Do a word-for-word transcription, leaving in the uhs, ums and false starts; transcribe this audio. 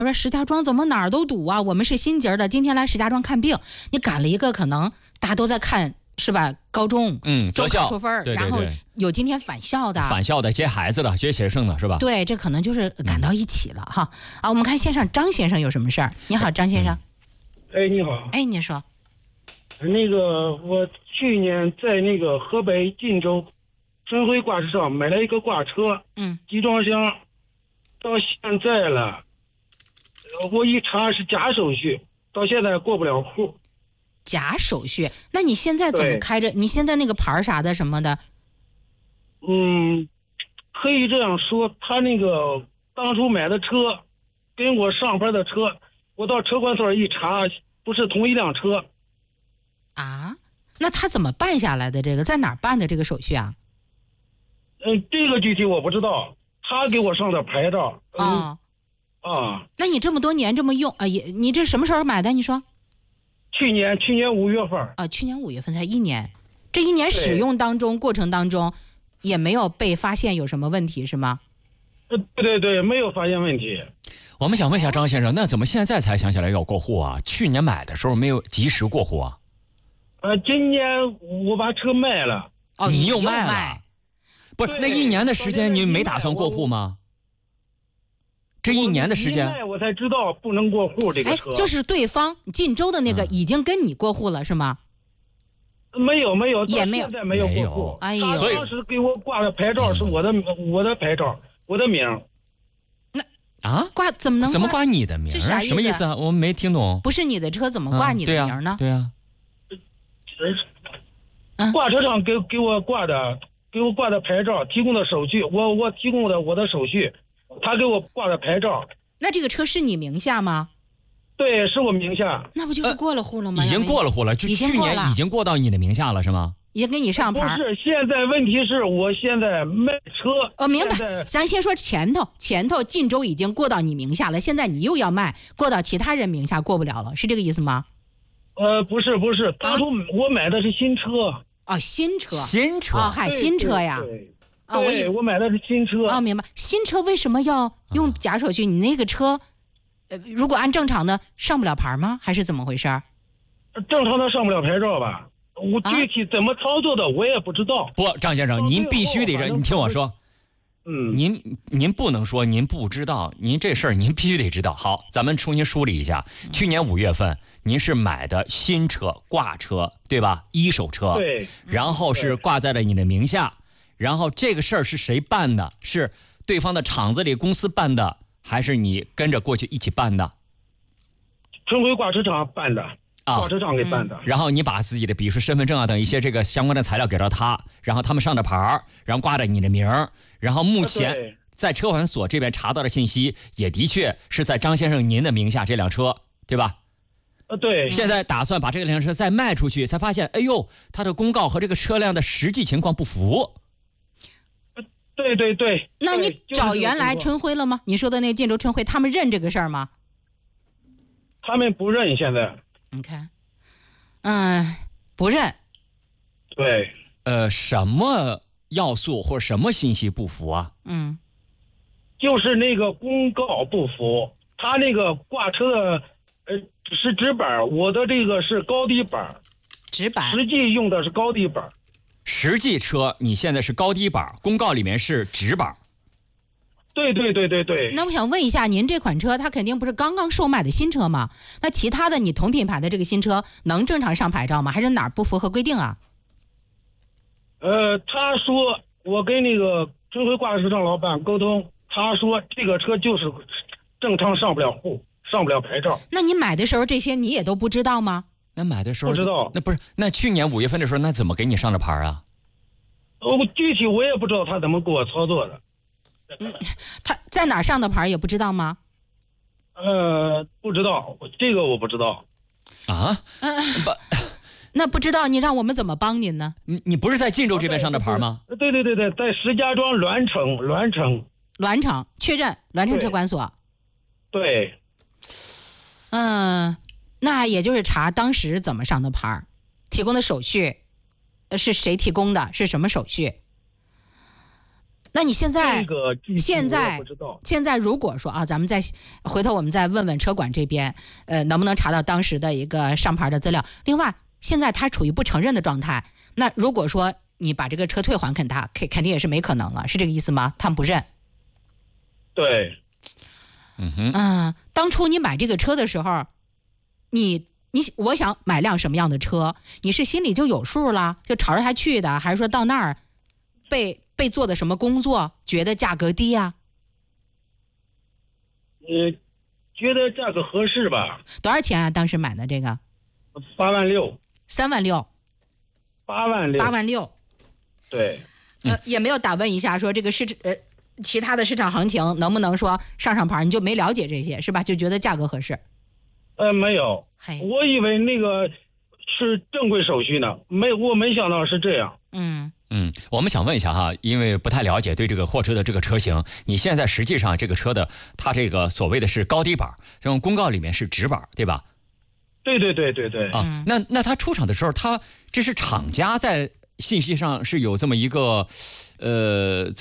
我说石家庄怎么哪儿都堵啊？我们是新节的，今天来石家庄看病，你赶了一个可能大家都在看是吧？高中嗯，择校出分， 对对对， 然后有今天返校的， 返校的接孩子的接学生的是吧？ 对，这可能就是赶到一起了、嗯、哈。啊，我们看线上张先生有什么事儿？你好，张先生。 哎，你好。 哎，你说。 那个，我去年在那个河北晋州春晖挂车上买了一个挂车， 嗯， 集装箱，到现在了，我一查是假手续，到现在过不了户。 假手续？那你现在怎么开着？你现在那个牌啥的什么的？ 嗯，可以这样说，他那个当初买的车，跟我上班的车，我到车管所一查，不是同一辆车。 啊？那他怎么办下来的？这个在哪儿办的这个手续啊？ 嗯，这个具体我不知道，他给我上的牌照。 啊、 嗯、啊， 那你这么多年这么用啊？也你这什么时候买的？你说？ 去年去年五月份啊，去年五月份才一年，这一年使用当中过程当中，也没有被发现有什么问题是吗？ 呃，对对对，没有发现问题。 我们想问一下张先生，那怎么现在才想起来要过户啊？去年买的时候没有及时过户啊？ 呃，今年我把车卖了。 哦， 你又卖了？不是，那一年的时间你没打算过户吗？这一年的时间， 我才知道不能过户这个车。 哎，就是对方晋州的那个已经跟你过户了、嗯、是吗？ 没有没有， 也没有， 现在没有过户。 哎呦， 他当时给我挂的牌照是我的、嗯、我的牌照，我的名。 那啊， 挂怎么能怎么挂你的名？ 这啥意思？ 什么意思啊？我没听懂。 不是你的车怎么挂你的名呢？ 嗯、对呀、啊， 对啊。挂车上给给我挂的，给我挂的牌照，提供的手续，我我提供的我的手续。他给我挂的牌照。 那这个车是你名下吗？ 对，是我名下。 那不就是过了户了吗？ 呃、已经过了户了，就去年已经过到你的名下了是吗？ 已经给你上牌。 不是，现在问题是我现在卖车。 哦，明白。咱先说前头，前头晋州已经过到你名下了，现在你又要卖，过到其他人名下过不了了，是这个意思吗？ 呃，不是不是，当初我买的是新车。 哦，新车。 新车。 哦，嗨，新车呀。 对对对啊，我以我买的是新车。 啊，明白。新车为什么要用假手续？你那个车，呃，如果按正常的上不了牌吗？还是怎么回事？ 正常的上不了牌照吧？我具体怎么操作的我也不知道。 啊、不，张先生，您必须得认，你听我说。 嗯。 您您不能说您不知道，您这事儿您必须得知道。好，咱们重新梳理一下。去年五月份，您是买的新车挂车，对吧？一手车。 对。 然后是挂在了你的名下。然后这个事儿是谁办的？是对方的厂子里公司办的，还是你跟着过去一起办的？ 春晖挂车厂办的，啊，挂车厂给办的、嗯。 然后你把自己的，比如说身份证啊等一些这个相关的材料给到他，然后他们上的牌儿，然后挂着你的名儿，然后目前在车管所这边查到的信息，也的确是在张先生您的名下这辆车，对吧？ 呃，对。 现在打算把这辆车再卖出去，才发现，哎呦，他的公告和这个车辆的实际情况不符。 对对对， 那你找原来春晖了吗？你说的那个晋州春晖，他们认这个事儿吗？ 他们不认，现在。 你看，嗯，不认。 对， 呃，什么要素或者什么信息不符啊？ 嗯， 就是那个公告不符，他那个挂车的，呃，是直板，我的这个是高低板。 直板。 实际用的是高低板。 实际车你现在是高低板，公告里面是直板。 对对对对对。 那我想问一下，您这款车它肯定不是刚刚售卖的新车吗？那其他的你同品牌的这个新车能正常上牌照吗？还是哪儿不符合规定啊？ 呃，他说我跟那个春晖挂车厂老板沟通，他说这个车就是正常上不了户，上不了牌照。 那你买的时候这些你也都不知道吗？ 那买的时候不知道。 那不是那去年五月份的时候，那怎么给你上的牌啊？ 我具体我也不知道他怎么给我操作的。 嗯，他在哪儿上的牌也不知道吗？ 呃，不知道，这个我不知道。 啊？ 嗯， 不， 那不知道你让我们怎么帮您呢？ 你你不是在晋州这边上的牌吗？ 对对对对，在石家庄栾城，栾城。 栾城确认，栾城车管所。 对。 嗯。那也就是查当时怎么上的牌，提供的手续，是谁提供的？是什么手续？ 那你现在、 这个具体现在我也不知道现在如果说啊，咱们再回头我们再问问车管这边，呃，能不能查到当时的一个上牌的资料？另外，现在他处于不承认的状态，那如果说你把这个车退还给他，肯肯定也是没可能了，是这个意思吗？他们不认。 对， 嗯哼， 嗯，当初你买这个车的时候，你你我想买辆什么样的车，你是心里就有数了，就朝着它去的，还是说到那儿被被做的什么工作，觉得价格低啊？ 呃，觉得价格合适吧？ 多少钱啊？当时买的这个？ 八万六， 三万六， 八万六， 八万六。 对， 呃，也没有打问一下说这个市呃其他的市场行情能不能说上上牌，你就没了解这些是吧？就觉得价格合适。 呃，没有， 嘿， 我以为那个是正规手续呢，没，我没想到是这样。 嗯嗯，我们想问一下哈，因为不太了解对这个货车的这个车型，你现在实际上这个车的它这个所谓的是高低板，这种公告里面是直板，对吧？ 对对对对对。 啊， 嗯那那它出厂的时候，它这是厂家在信息上是有这么一个，呃。